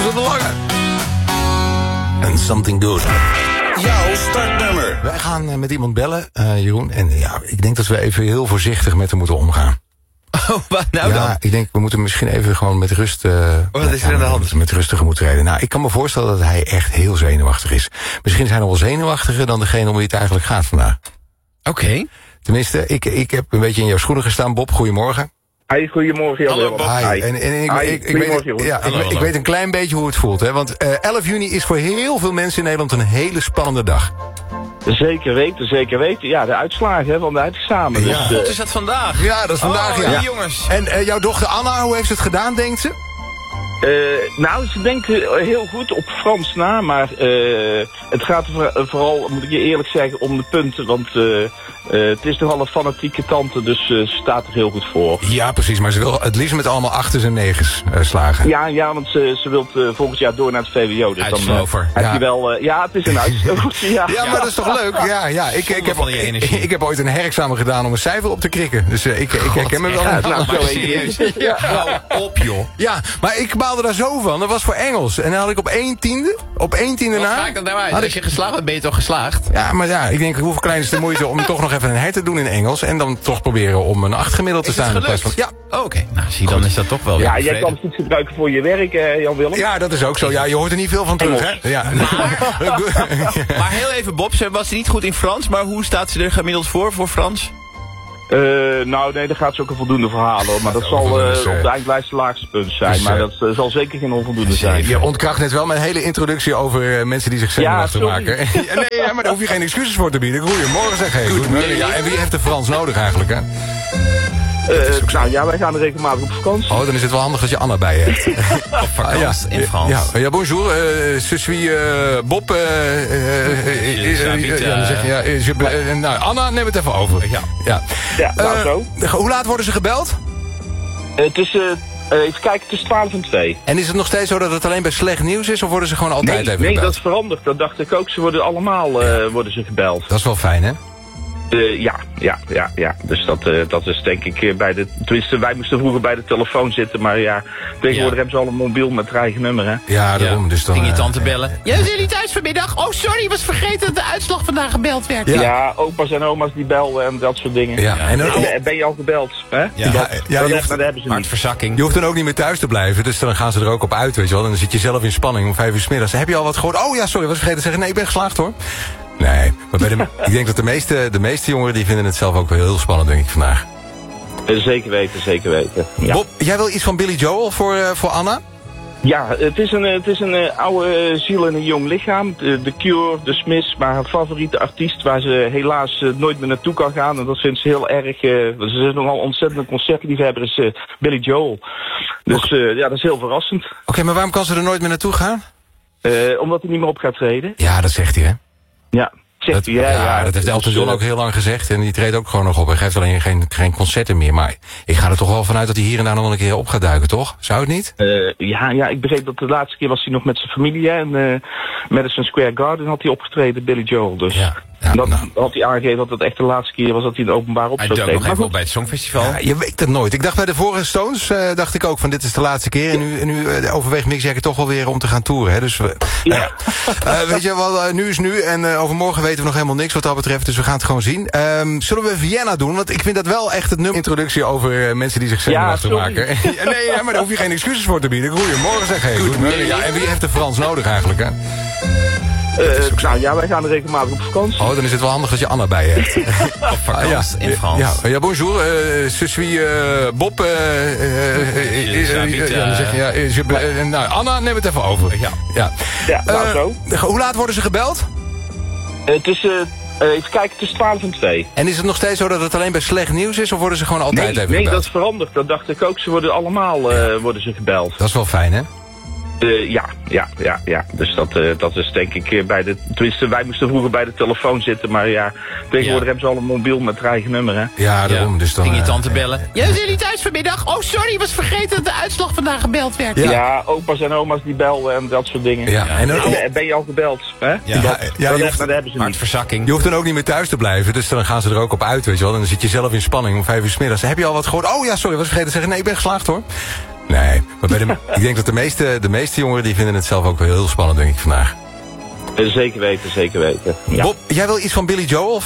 de Lange. En Something Good. Jouw startnummer. Wij gaan met iemand bellen, Jeroen. En ja, ik denk dat we even heel voorzichtig met hem moeten omgaan. Oh, wat nou dan? Ja, ik denk, we moeten misschien even gewoon met rust... wat is er aan de hand? Met rustiger moeten reden. Nou, ik kan me voorstellen dat hij echt heel zenuwachtig is. Misschien zijn we wel zenuwachtiger dan degene om wie het eigenlijk gaat vandaag. Oké. Tenminste, ik heb een beetje in jouw schoenen gestaan. Bob, goedemorgen. Hey, goedemorgen Jan. Hallo, Bob. Hi. Ik weet een klein beetje hoe het voelt. Hè? Want 11 juni is voor heel veel mensen in Nederland een hele spannende dag. Zeker weten. Ja, de uitslagen van de eindexamen. Ja. Dus, Wat is dat vandaag? Ja, dat is vandaag, ja. Jongens. En jouw dochter Anna, hoe heeft ze het gedaan, denkt ze? nou, ze denken heel goed op Frans na, maar het gaat vooral, moet ik je eerlijk zeggen, om de punten. Want het is nogal een fanatieke tante, dus ze staat er heel goed voor. Ja, precies, maar ze wil het liefst met allemaal 8's en 9's slagen. Ja, want ze wil volgend jaar door naar het VWO. Dus Uitslover. dan heb je wel... ja, het is een uitslover. Ja, Maar dat is toch leuk? Ja. Ik heb ooit een herexamen gedaan om een cijfer op te krikken. Dus ik herken me wel. Nou, zo serieus. Ja. Op, joh. Ja, maar ik baalde daar zo van. Dat was voor Engels. En dan had ik op 1/10. Op 1/10 Wat na. maakt dat nou uit? Als je geslaagd bent, ben je toch geslaagd? Ja, maar ja, ik denk, hoeveel klein is de moeite om toch nog even een her te doen in Engels. En dan toch proberen om een 8 gemiddeld te Is het staan. gelukt? Ja. Oh, oké. Nou, zie, dan is dat toch wel weer Ja, jij tevreden. kan het niet gebruiken voor je werk, Jan-Willem. Ja, dat is ook zo. Ja, je hoort er niet veel van terug, hè? Ja. Maar heel even, Bob, ze was niet goed in Frans, maar hoe staat ze er gemiddeld voor Frans? Nou, nee, daar gaat ze ook een voldoende verhalen, hoor. Maar dat zal op de eindlijst het laagste punt zijn. Dus, maar dat zal zeker geen onvoldoende zijn. Je ontkracht net wel mijn hele introductie over mensen die zich zenuwachtig sorry. maken. Nee, maar daar hoef je geen excuses voor te bieden. Goedemorgen, zeg hey. Goedemorgen. Ja, en wie heeft de Frans nodig eigenlijk, hè? Nou ja, wij gaan er regelmatig op vakantie. Oh, dan is het wel handig dat je Anna bij je hebt. Op vakantie in Frans. Ja, bonjour. Je suis Bob. Dan zeg je, nou, Anna, neem het even over. Ja. Nou zo. Hoe laat worden ze gebeld? Het is, even kijken, tussen 12 en 2. En is het nog steeds zo dat het alleen bij slecht nieuws is? Of worden ze gewoon altijd even gebeld? Nee, dat is veranderd. Dat dacht ik ook. Ze worden allemaal worden ze gebeld. Dat is wel fijn, hè? Ja. Dus dat is denk ik bij de... Tenminste, wij moesten vroeger bij de telefoon zitten. Maar ja, tegenwoordig hebben ze al een mobiel met haar eigen nummer, hè. Ja, daarom. Dus dan, Ging je tante bellen? Ja, we zijn niet thuis vanmiddag. Oh, sorry, ik was vergeten dat de uitslag vandaag gebeld werd. Ja, opa's en oma's die bellen en dat soort dingen. Ja. En ben je al gebeld, hè? Ja, maar dat hebben ze niet. Hartverzakking. je hoeft dan ook niet meer thuis te blijven. Dus dan gaan ze er ook op uit, weet je wel. En dan zit je zelf in spanning om 5 uur 's middags. Heb je al wat gehoord? Oh ja, sorry, was vergeten te zeggen. Nee, ik ben geslaagd, hoor. Nee, maar ik denk dat de meeste jongeren die vinden het zelf ook wel heel spannend, denk ik, vandaag. Zeker weten. Ja. Bob, jij wil iets van Billy Joel voor Anna? Ja, het is een oude ziel en een jong lichaam. De Cure, de Smiths, maar haar favoriete artiest waar ze helaas nooit meer naartoe kan gaan. En dat vindt ze heel erg... ze is nogal ontzettend een concertliefhebber, is Billy Joel. Dus ja, dat is heel verrassend. Oké, maar waarom kan ze er nooit meer naartoe gaan? Omdat hij niet meer op gaat treden. Ja, dat zegt hij, hè? Ja, zegt hij. Ja, dat heeft Elton John ook heel lang gezegd. En die treedt ook gewoon nog op. Hij geeft alleen geen concerten meer. Maar ik ga er toch wel vanuit dat hij hier en daar nog wel een keer op gaat duiken, toch? Zou het niet? Ja, ik begreep dat de laatste keer was hij nog met zijn familie. En Madison Square Garden had hij opgetreden, Billy Joel. Dus had hij aangegeven dat het echt de laatste keer was dat hij het openbaar op zou treden. Hij dook nog even op bij het Songfestival. Ja, je weet het nooit. Ik dacht bij de vorige Stones, dacht ik ook van dit is de laatste keer. En nu overweegt Mick Jagger toch wel weer om te gaan toeren. Hè? Dus weet je wel, nu is nu. En overmorgen weten we nog helemaal niks wat dat betreft. Dus we gaan het gewoon zien. Zullen we Vienna doen? Want ik vind dat wel echt het nummer introductie over mensen die zich zenuwachtig maken. Nee, maar daar hoef je geen excuses voor te bieden. Goedemorgen, zeg hey. Goedemorgen. Ja, en wie heeft de Frans nodig eigenlijk, hè? Nou ja, wij gaan er regelmatig op vakantie. Oh, dan is het wel handig dat je Anna bij je hebt. Op vakantie in Frans. Ja, bonjour. Je suis Bob. Dan zeg je, nou, Anna, neem het even over. Ja, nou zo. Hoe laat worden ze gebeld? Het is... even kijken, tussen 12 en 2. En is het nog steeds zo dat het alleen bij slecht nieuws is? Of worden ze gewoon altijd even gebeld? Nee, dat is veranderd. Dat dacht ik ook. Ze worden allemaal worden ze gebeld. Dat is wel fijn, hè? Ja. Dus dat is denk ik bij de... Tenminste, wij moesten vroeger bij de telefoon zitten. Maar ja, tegenwoordig hebben ze al een mobiel met haar eigen nummer, hè. Ja, daarom. Dus dan, ging je tante bellen? Ja, we zijn niet thuis vanmiddag. Oh, sorry, ik was vergeten dat de uitslag vandaag gebeld werd. Ja, opa's en oma's die bellen en dat soort dingen. Ja. En ben je al gebeld, hè? Maar dat hebben ze niet. Hartverzakking. Je hoeft dan ook niet meer thuis te blijven. Dus dan gaan ze er ook op uit, weet je wel. En dan zit je zelf in spanning om 5 uur 's middags. Heb je al wat gehoord? Oh ja, sorry, was vergeten te zeggen. Nee, ik ben geslaagd, hoor. Nee, maar ik denk dat de meeste jongeren die vinden het zelf ook wel heel spannend, denk ik, vandaag. Zeker weten, zeker weten. Ja. Bob, jij wil iets van Billy Joel